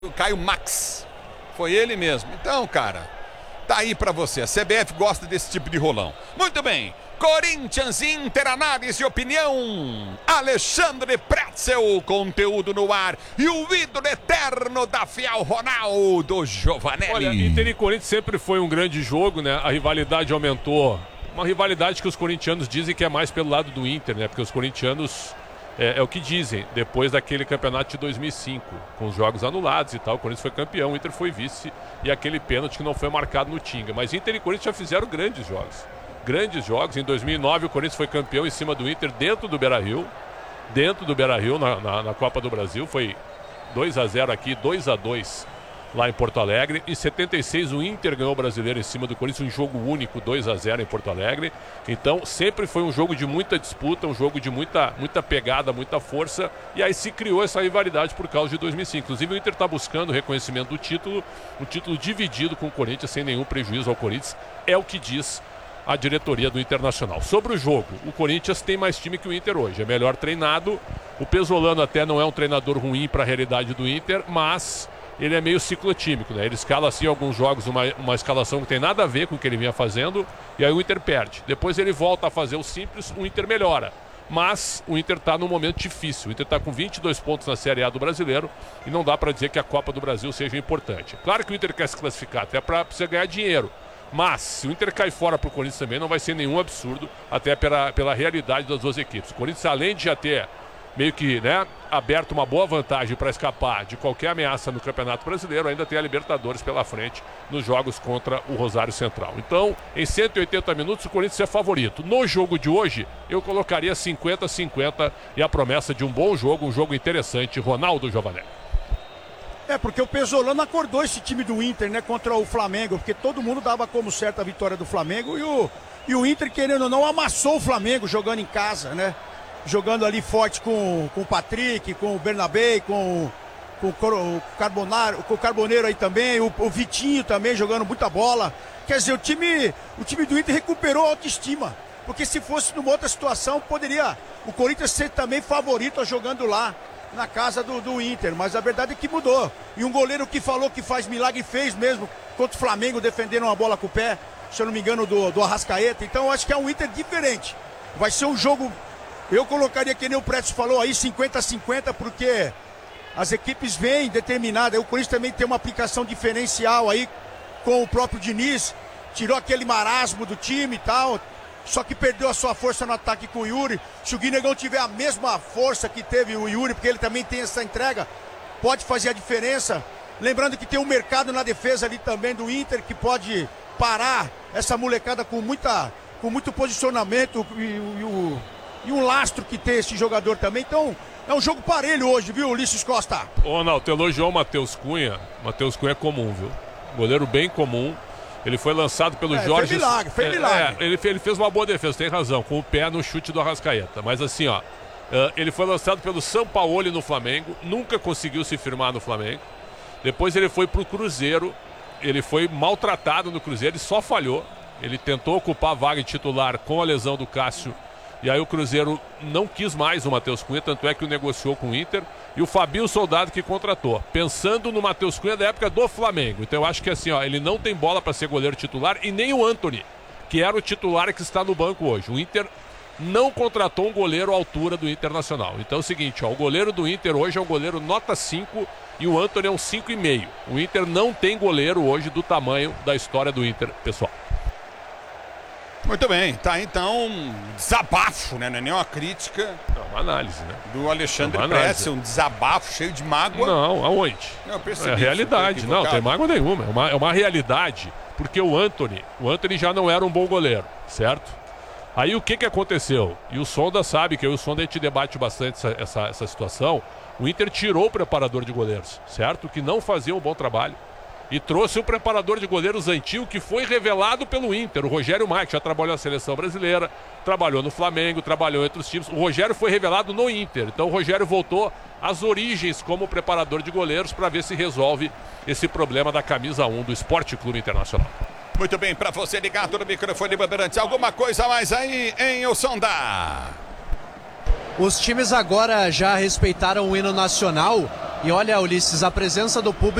O Caio Max. Foi ele mesmo. Então, cara, tá aí pra você. A CBF gosta desse tipo de rolão. Muito bem. Corinthians Inter, análise e opinião. Alexandre Pretzel, conteúdo no ar. E o ídolo eterno da Fiel, Ronaldo Giovanelli. Olha, Inter e Corinthians sempre foi um grande jogo, né? A rivalidade aumentou. Uma rivalidade que os corintianos dizem que é mais pelo lado do Inter, né? Porque os corintianos, é o que dizem, depois daquele campeonato de 2005, com os jogos anulados e tal, o Corinthians foi campeão, o Inter foi vice e aquele pênalti que não foi marcado no Tinga. Mas Inter e Corinthians já fizeram grandes jogos. Grandes jogos. Em 2009 o Corinthians foi campeão em cima do Inter dentro do Beira-Rio. Dentro do Beira-Rio na Copa do Brasil. Foi 2-0 aqui, 2-2 lá em Porto Alegre. Em 76 o Inter ganhou o Brasileiro em cima do Corinthians, um jogo único, 2-0 em Porto Alegre. Então sempre foi um jogo de muita disputa, um jogo de muita pegada, muita força. E aí se criou essa rivalidade por causa de 2005. Inclusive o Inter está buscando o reconhecimento do título, um título dividido com o Corinthians sem nenhum prejuízo ao Corinthians. É o que diz a diretoria do Internacional. Sobre o jogo, o Corinthians tem mais time que o Inter hoje, é melhor treinado. O Pesolano até não é um treinador ruim para a realidade do Inter, mas ele é meio ciclotímico, né? Ele escala assim alguns jogos, uma escalação que tem nada a ver com o que ele vinha fazendo, e aí o Inter perde. Depois ele volta a fazer o simples, o Inter melhora. Mas o Inter está num momento difícil. O Inter está com 22 pontos na Série A do Brasileiro e não dá para dizer que a Copa do Brasil seja importante. Claro que o Inter quer se classificar, até para precisa ganhar dinheiro. Mas, se o Inter cair fora para o Corinthians também, não vai ser nenhum absurdo, até pela realidade das duas equipes. O Corinthians, além de já ter meio que, né, aberto uma boa vantagem para escapar de qualquer ameaça no Campeonato Brasileiro, ainda tem a Libertadores pela frente nos jogos contra o Rosário Central. Então, em 180 minutos, o Corinthians é favorito. No jogo de hoje, eu colocaria 50-50 e a promessa de um bom jogo, um jogo interessante. Ronaldo Giovanelli. Porque o Pesolano acordou esse time do Inter, né, contra o Flamengo, porque todo mundo dava como certa a vitória do Flamengo e o Inter, querendo ou não, amassou o Flamengo jogando em casa, né? Jogando ali forte com o Patrick, com o Bernabé, com o Carboneiro aí também, o Vitinho também jogando muita bola. Quer dizer, o time do Inter recuperou a autoestima, porque se fosse numa outra situação, poderia o Corinthians ser também favorito jogando lá na casa do Inter, mas a verdade é que mudou. E um goleiro que falou que faz milagre fez mesmo contra o Flamengo, defendendo uma bola com o pé, se eu não me engano, do Arrascaeta. Então eu acho que é um Inter diferente. Vai ser um jogo, eu colocaria, que nem o Pretz falou aí, 50-50, porque as equipes vêm determinadas. O Corinthians também tem uma aplicação diferencial aí com o próprio Diniz, tirou aquele marasmo do time e tal. Só que perdeu a sua força no ataque com o Yuri. Se o Guinegão tiver a mesma força que teve o Yuri, porque ele também tem essa entrega, pode fazer a diferença. Lembrando que tem um mercado na defesa ali também do Inter, que pode parar essa molecada com muito posicionamento e um lastro que tem esse jogador também. Então é um jogo parelho hoje, viu, Ulisses Costa? Ô, Ronaldo, tu elogiou o Matheus Cunha. Matheus Cunha é comum, viu? Goleiro bem comum. Ele foi lançado pelo Jorge. Fez milagre. Ele fez uma boa defesa, tem razão, com o pé no chute do Arrascaeta. Mas assim, ó, ele foi lançado pelo Sampaoli no Flamengo, nunca conseguiu se firmar no Flamengo. Depois ele foi pro Cruzeiro, ele foi maltratado no Cruzeiro e só falhou. Ele tentou ocupar a vaga de titular com a lesão do Cássio. E aí o Cruzeiro não quis mais o Matheus Cunha, tanto é que o negociou com o Inter. E o Fabinho Soldado que contratou, pensando no Matheus Cunha da época do Flamengo. Então eu acho que assim, ó, ele não tem bola para ser goleiro titular, e nem o Antony, que era o titular que está no banco hoje. O Inter não contratou um goleiro à altura do Internacional. Então é o seguinte, ó, o goleiro do Inter hoje é um goleiro nota 5 e o Antony é um 5,5. O Inter não tem goleiro hoje do tamanho da história do Inter, pessoal. Muito bem, tá então um desabafo, né? Não é nem uma crítica. É uma análise, né? Do Alexandre Pretzel, um desabafo cheio de mágoa. Não, aonde? Não, eu percebi, é a realidade, não tem mágoa nenhuma, é uma realidade, porque o Antony já não era um bom goleiro, certo? Aí o que aconteceu? E o Sonda sabe que eu e o Sonda a gente debate bastante essa situação. O Inter tirou o preparador de goleiros, certo? Que não fazia um bom trabalho. E trouxe um preparador de goleiros antigo que foi revelado pelo Inter, o Rogério Maia, que já trabalhou na Seleção Brasileira, trabalhou no Flamengo, trabalhou entre os times. O Rogério foi revelado no Inter, então o Rogério voltou às origens como preparador de goleiros para ver se resolve esse problema da camisa 1 do Esporte Clube Internacional. Muito bem, para você ligado no microfone Bandeirantes, alguma coisa mais aí, hein, o Sonda? Os times agora já respeitaram o hino nacional E olha, Ulisses, a presença do público